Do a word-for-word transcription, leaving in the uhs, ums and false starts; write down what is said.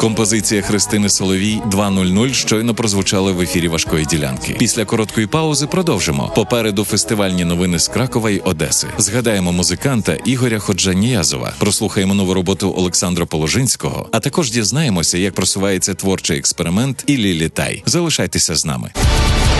Композиція Христини Соловій два нуль нуль щойно прозвучала в ефірі Важкої ділянки. Після короткої паузи продовжимо. Попереду фестивальні новини з Кракова й Одеси. Згадаємо музиканта Ігоря Ходжаніязова, прослухаємо нову роботу Олександра Положинського, а також дізнаємося, як просувається творчий експеримент Іллі Літай. Залишайтеся з нами.